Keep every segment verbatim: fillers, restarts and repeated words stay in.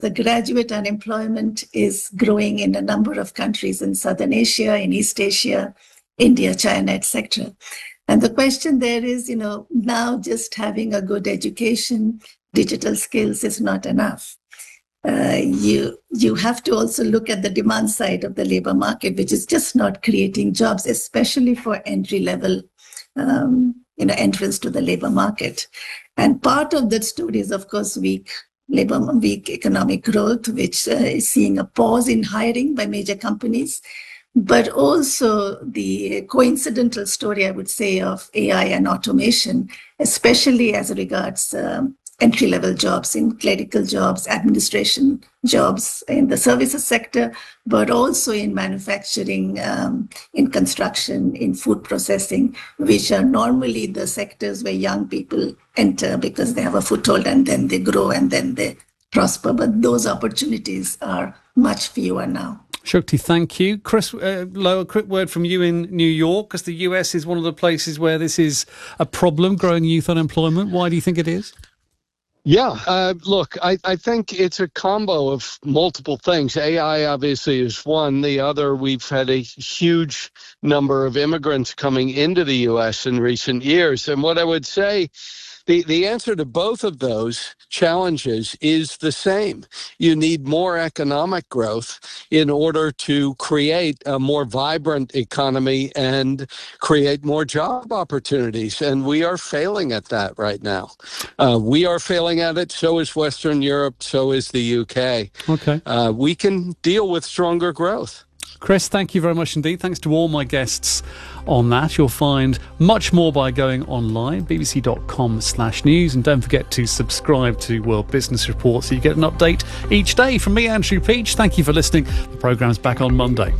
the graduate unemployment is growing in a number of countries in Southern Asia, in East Asia, India, China, et cetera. And the question there is, you know, now just having a good education, digital skills is not enough. Uh, you you have to also look at the demand side of the labor market, which is just not creating jobs, especially for entry-level um, you know, entrance to the labor market. And part of that story is, of course, weak labor, weak economic growth, which uh, is seeing a pause in hiring by major companies, but also the coincidental story, I would say, of A I and automation, especially as regards um, entry-level jobs in clerical jobs, administration jobs in the services sector, but also in manufacturing, um, in construction, in food processing, which are normally the sectors where young people enter because they have a foothold and then they grow and then they prosper. But those opportunities are much fewer now. Shukti, thank you. Chris uh, Lowe, a quick word from you in New York, because the U S is one of the places where this is a problem, growing youth unemployment. Why do you think it is? Yeah, uh, look, I, I think it's a combo of multiple things. A I obviously is one. The other, we've had a huge number of immigrants coming into the U S in recent years. And what I would say, the, the answer to both of those challenges is the same. You need more economic growth in order to create a more vibrant economy and create more job opportunities. And we are failing at that right now. Uh, we are failing at it. So is Western Europe. So is the U K. Okay. Uh, we can deal with stronger growth. Chris, thank you very much indeed. Thanks to all my guests on that. You'll find much more by going online, bbc.com slash news. And don't forget to subscribe to World Business Report so you get an update each day. From me, Andrew Peach, thank you for listening. The programme's back on Monday.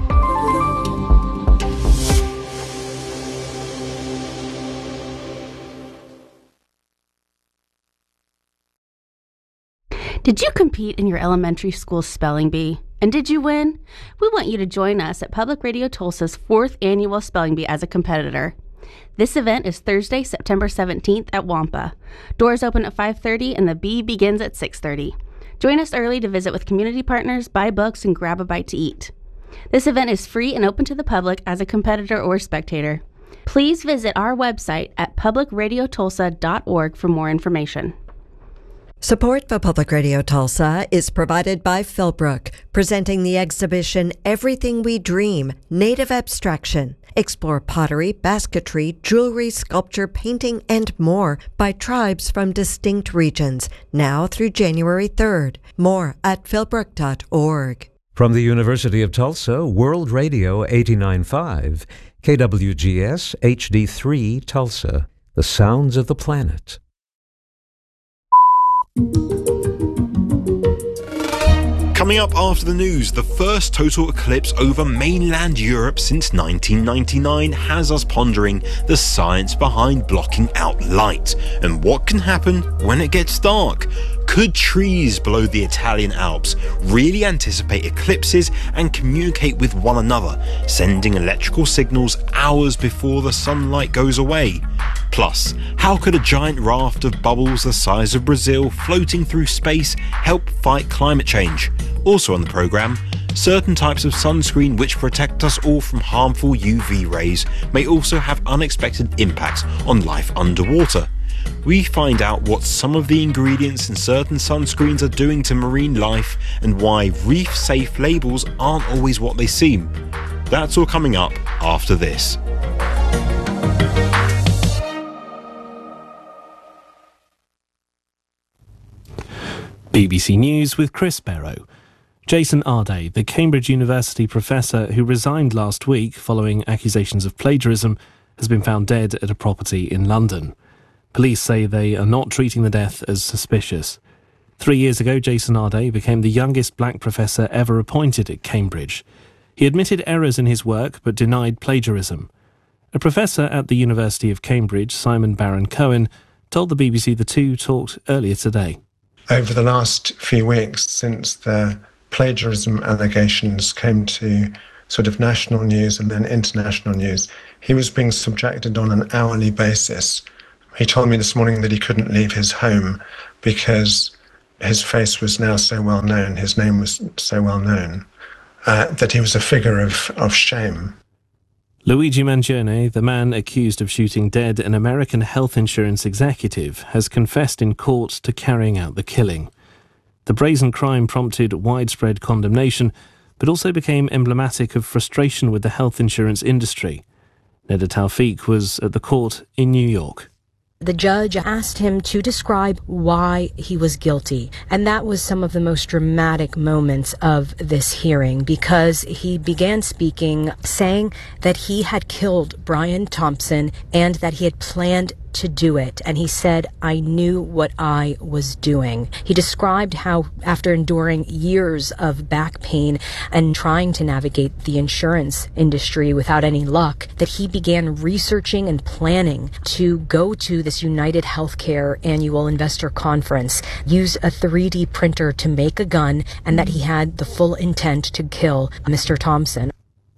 Did you compete in your elementary school spelling bee? And did you win? We want you to join us at Public Radio Tulsa's fourth annual Spelling Bee as a competitor. This event is Thursday, September seventeenth at Wampa. Doors open at five thirty and the bee begins at six thirty. Join us early to visit with community partners, buy books, and grab a bite to eat. This event is free and open to the public as a competitor or spectator. Please visit our website at public radio tulsa dot org for more information. Support for Public Radio Tulsa is provided by Philbrook, presenting the exhibition Everything We Dream, Native Abstraction. Explore pottery, basketry, jewelry, sculpture, painting, and more by tribes from distinct regions, now through January third. More at philbrook dot org. From the University of Tulsa, World Radio eighty-nine point five, K W G S H D three Tulsa, the sounds of the planet. Coming up after the news, the first total eclipse over mainland Europe since nineteen ninety-nine has us pondering the science behind blocking out light and what can happen when it gets dark. Could trees below the Italian Alps really anticipate eclipses and communicate with one another, sending electrical signals hours before the sunlight goes away? Plus, how could a giant raft of bubbles the size of Brazil floating through space help fight climate change? Also on the programme, certain types of sunscreen which protect us all from harmful U V rays may also have unexpected impacts on life underwater. We find out what some of the ingredients in certain sunscreens are doing to marine life and why reef-safe labels aren't always what they seem. That's all coming up after this. B B C News with Chris Barrow. Jason Arday, the Cambridge University professor who resigned last week following accusations of plagiarism, has been found dead at a property in London. Police say they are not treating the death as suspicious. Three years ago, Jason Arday became the youngest black professor ever appointed at Cambridge. He admitted errors in his work but denied plagiarism. A professor at the University of Cambridge, Simon Barron-Cohen, told the B B C the two talked earlier today. Over the last few weeks, since the plagiarism allegations came to sort of national news and then international news, he was being subjected on an hourly basis. He told me this morning that he couldn't leave his home because his face was now so well known, his name was so well known, uh, that he was a figure of, of shame. Luigi Mangione, the man accused of shooting dead an American health insurance executive, has confessed in court to carrying out the killing. The brazen crime prompted widespread condemnation, but also became emblematic of frustration with the health insurance industry. Neda Tawfiq was at the court in New York. The judge asked him to describe why he was guilty, and that was some of the most dramatic moments of this hearing, because he began speaking saying that he had killed Brian Thompson and that he had planned to do it, and he said, "I knew what I was doing." He described how, after enduring years of back pain and trying to navigate the insurance industry without any luck, that he began researching and planning to go to this United Healthcare annual investor conference, use a three D printer to make a gun, and that he had the full intent to kill Mister Thompson.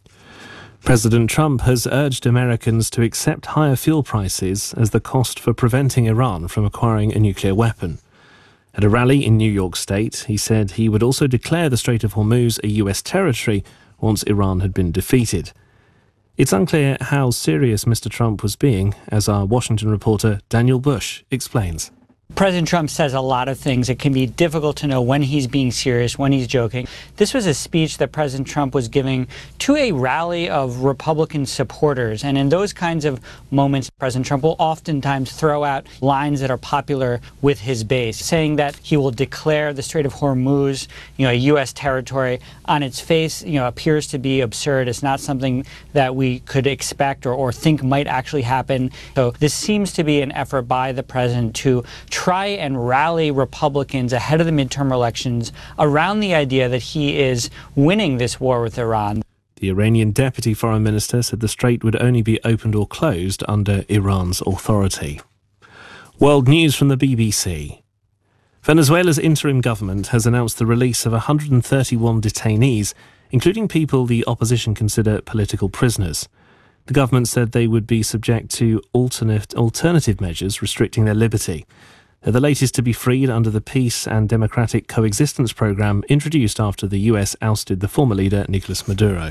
President Trump has urged Americans to accept higher fuel prices as the cost for preventing Iran from acquiring a nuclear weapon. At a rally in New York State, he said he would also declare the Strait of Hormuz a U S territory once Iran had been defeated. It's unclear how serious Mister Trump was being, as our Washington reporter Daniel Bush explains. President Trump says a lot of things. It can be difficult to know when he's being serious, when he's joking. This was a speech that President Trump was giving to a rally of Republican supporters. And in those kinds of moments, President Trump will oftentimes throw out lines that are popular with his base, saying that he will declare the Strait of Hormuz, you know, a U S territory. On its face, you know, appears to be absurd. It's not something that we could expect or, or think might actually happen. So this seems to be an effort by the president to try and rally Republicans ahead of the midterm elections around the idea that he is winning this war with Iran. The Iranian deputy foreign minister said the strait would only be opened or closed under Iran's authority. World news from the B B C. Venezuela's interim government has announced the release of one hundred thirty-one detainees, including people the opposition consider political prisoners. The government said they would be subject to alternate, alternative measures restricting their liberty. They're the latest to be freed under the Peace and Democratic Coexistence Programme introduced after the U S ousted the former leader Nicolas Maduro.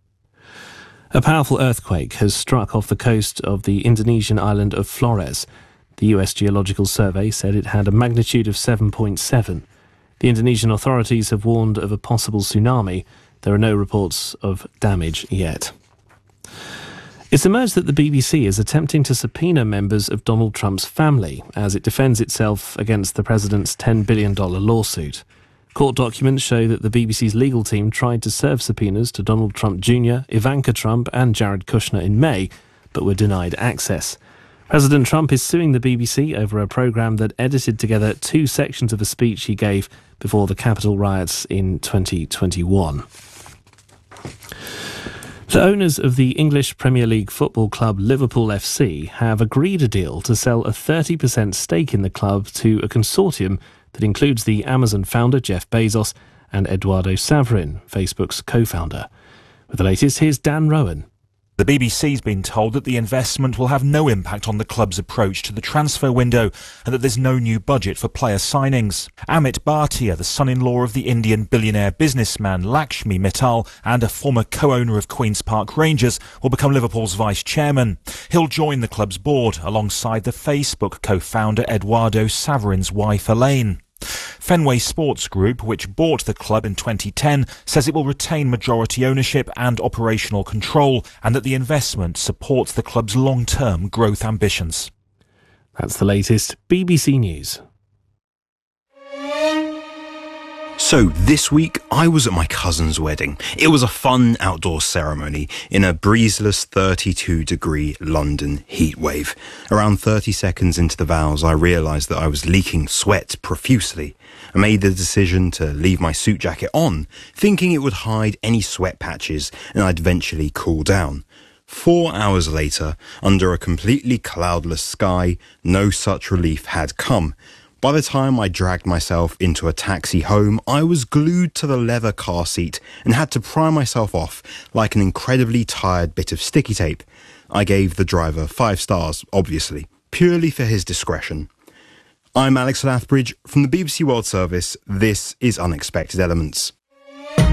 A powerful earthquake has struck off the coast of the Indonesian island of Flores. The U S Geological Survey said it had a magnitude of seven point seven. The Indonesian authorities have warned of a possible tsunami. There are no reports of damage yet. It's emerged that the B B C is attempting to subpoena members of Donald Trump's family as it defends itself against the president's ten billion dollars lawsuit. Court documents show that the B B C's legal team tried to serve subpoenas to Donald Trump Junior, Ivanka Trump and Jared Kushner in May, but were denied access. President Trump is suing the B B C over a programme that edited together two sections of a speech he gave before the Capitol riots in twenty twenty-one. The owners of the English Premier League football club Liverpool F C have agreed a deal to sell a thirty percent stake in the club to a consortium that includes the Amazon founder Jeff Bezos and Eduardo Saverin, Facebook's co-founder. With the latest, here's Dan Rowan. The B B C's been told that the investment will have no impact on the club's approach to the transfer window and that there's no new budget for player signings. Amit Bhatia, the son-in-law of the Indian billionaire businessman Lakshmi Mittal and a former co-owner of Queen's Park Rangers, will become Liverpool's vice-chairman. He'll join the club's board alongside the Facebook co-founder Eduardo Saverin's wife Elaine. Fenway Sports Group, which bought the club in twenty ten, says it will retain majority ownership and operational control and that the investment supports the club's long-term growth ambitions. That's the latest B B C News. So this week I was at my cousin's wedding. It was a fun outdoor ceremony in a breezeless thirty-two degree London heatwave. Around thirty seconds into the vows, I realised that I was leaking sweat profusely. I made the decision to leave my suit jacket on, thinking it would hide any sweat patches and I'd eventually cool down. Four hours later, under a completely cloudless sky, no such relief had come. By the time I dragged myself into a taxi home, I was glued to the leather car seat and had to pry myself off like an incredibly tired bit of sticky tape. I gave the driver five stars, obviously, purely for his discretion. I'm Alex Lathbridge from the B B C World Service. This is Unexpected Elements.